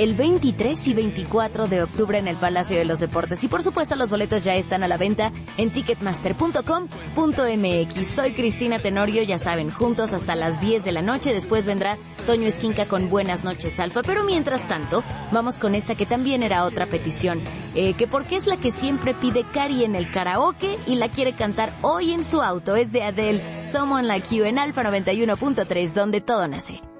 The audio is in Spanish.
el 23 y 24 de octubre en el Palacio de los Deportes. Y por supuesto los boletos ya están a la venta en ticketmaster.com.mx. Soy Cristina Tenorio, ya saben, juntos hasta las 10 de la noche. Después vendrá Toño Esquinca con Buenas noches, Alfa. Pero mientras tanto, vamos con esta que también era otra petición, que porque es la que siempre pide Cari en el karaoke y la quiere cantar hoy en su auto. Es de Adele, Someone Like You, en Alfa 91.3, donde todo nace.